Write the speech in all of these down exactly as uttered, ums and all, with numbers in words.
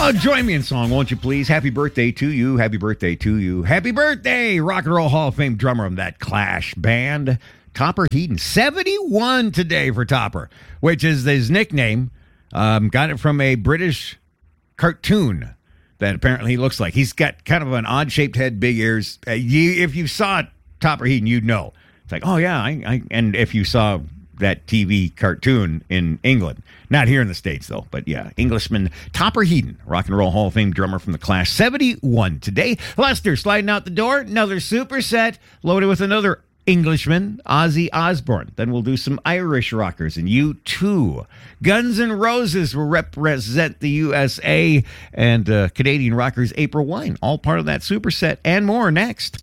Oh, join me in song, won't you please? Happy birthday to you. Happy birthday to you. Happy birthday, Rock and Roll Hall of Fame drummer of that Clash band, Topper Heaton. seventy-one today for Topper, which is his nickname. Um, got it from a British cartoon that apparently he looks like. He's got kind of an odd-shaped head, big ears. Uh, you, if you saw Topper Heaton, you'd know. It's like, oh, yeah. I, I, and if you saw that T V cartoon in England. Not here in the States, though. But, yeah, Englishman Topper Heaton, Rock and Roll Hall of Fame drummer from the Clash. seventy-one today. Lester sliding out the door. Another superset loaded with another Englishman, Ozzy Osbourne. Then we'll do some Irish rockers and U two. Guns N' Roses will represent the U S A, and uh, Canadian rockers April Wine. All part of that superset and more next.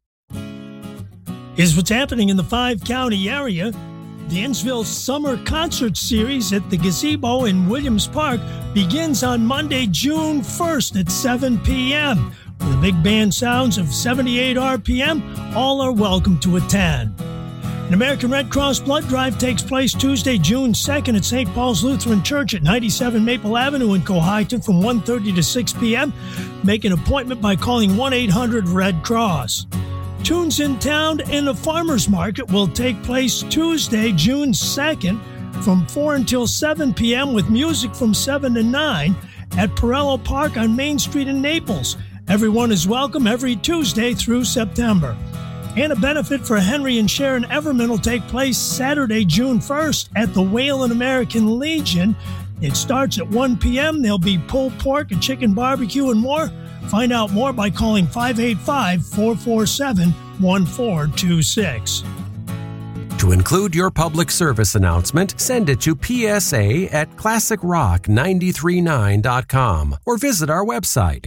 Here's what's happening in the five-county area. The Innsville Summer Concert Series at the Gazebo in Williams Park begins on Monday, June first at seven p.m. With the big band sounds of seventy-eight R P M, all are welcome to attend. An American Red Cross blood drive takes place Tuesday, June second at Saint Paul's Lutheran Church at ninety-seven Maple Avenue in Cohocton from one thirty to six p.m. Make an appointment by calling one eight hundred red cross. Tunes in Town and the Farmers Market will take place Tuesday, June second from four until seven p.m. with music from seven to nine at Perello Park on Main Street in Naples. Everyone is welcome every Tuesday through September. And a benefit for Henry and Sharon Everman will take place Saturday, June first at the Wayland American Legion. It starts at one p.m. There'll be pulled pork and chicken barbecue and more. Find out more by calling five eight five, four four seven, one four two six. To include your public service announcement, send it to P S A at classic rock nine three nine dot com or visit our website.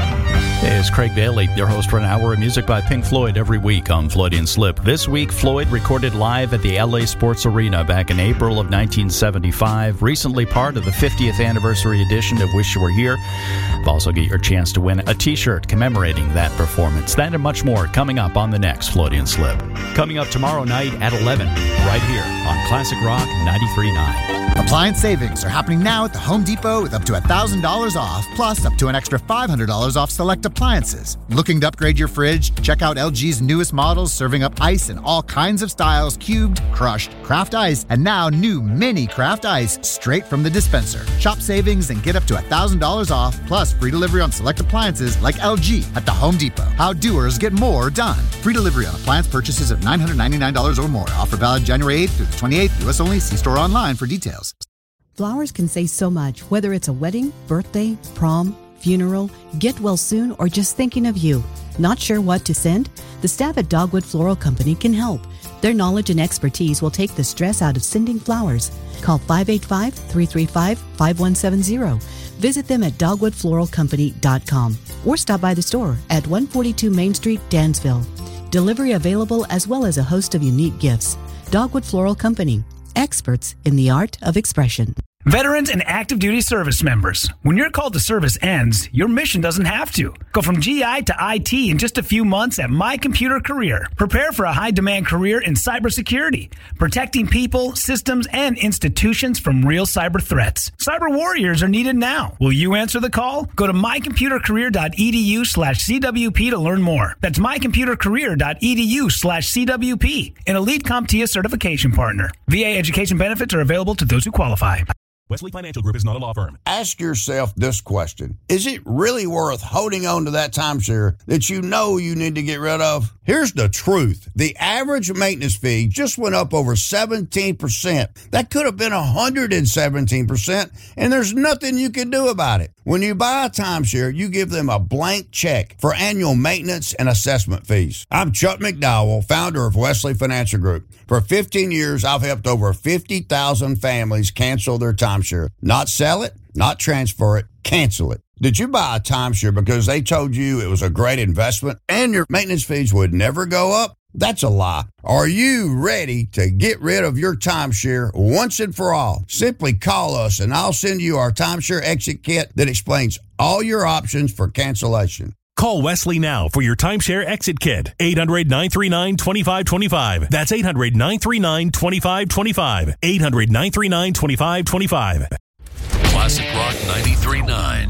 Hey, it's Craig Daly, your host for an hour of music by Pink Floyd every week on Floydian Slip. This week, Floyd recorded live at the L A Sports Arena back in April of nineteen seventy-five, recently part of the fiftieth anniversary edition of Wish You Were Here. You'll also get your chance to win a t-shirt commemorating that performance. That and much more coming up on the next Floydian Slip. Coming up tomorrow night at eleven, right here on Classic Rock ninety-three point nine. Appliance savings are happening now at the Home Depot with up to one thousand dollars off, plus up to an extra five hundred dollars off select appliances. Looking to upgrade your fridge? Check out L G's newest models serving up ice in all kinds of styles, cubed, crushed, craft ice, and now new mini craft ice straight from the dispenser. Shop savings and get up to one thousand dollars off, plus free delivery on select appliances like L G at the Home Depot. How doers get more done. Free delivery on appliance purchases of nine hundred ninety-nine dollars or more. Offer valid January eighth through the twenty-eighth. U S only. See store online for details. Flowers can say so much, whether it's a wedding, birthday, prom, funeral, get well soon, or just thinking of you. Not sure what to send? The staff at Dogwood Floral Company can help. Their knowledge and expertise will take the stress out of sending flowers. Call five eight five, three three five, five one seven zero. Visit them at dogwood floral company dot com or stop by the store at one forty-two Main Street, Dansville. Delivery available as well as a host of unique gifts. Dogwood Floral Company, experts in the art of expression. Veterans and active duty service members, when your call to service ends, your mission doesn't have to. Go from G I to I T in just a few months at My Computer Career. Prepare for a high-demand career in cybersecurity, protecting people, systems, and institutions from real cyber threats. Cyber warriors are needed now. Will you answer the call? Go to my computer career dot e d u slash c w p to learn more. That's my computer career dot e d u slash c w p, an elite CompTIA certification partner. V A education benefits are available to those who qualify. Wesley Financial Group is not a law firm. Ask yourself this question. Is it really worth holding on to that timeshare that you know you need to get rid of? Here's the truth. The average maintenance fee just went up over seventeen percent. That could have been one hundred seventeen percent, and there's nothing you can do about it. When you buy a timeshare, you give them a blank check for annual maintenance and assessment fees. I'm Chuck McDowell, founder of Wesley Financial Group. For fifteen years, I've helped over fifty thousand families cancel their timeshare. Not sell it, not transfer it, cancel it. Did you buy a timeshare because they told you it was a great investment and your maintenance fees would never go up? That's a lie. Are you ready to get rid of your timeshare once and for all? Simply call us and I'll send you our timeshare exit kit that explains all your options for cancellation. Call Wesley now for your timeshare exit kit. eight hundred, nine three nine, two five two five. That's eight hundred, nine three nine, two five two five. eight hundred, nine three nine, two five two five. Classic Rock ninety-three point nine.